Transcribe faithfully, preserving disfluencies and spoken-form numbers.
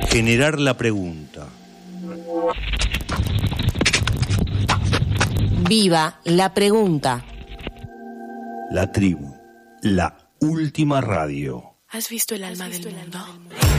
Generar la pregunta. Viva la pregunta. La tribu, la última radio. ¿Has visto el alma del mundo?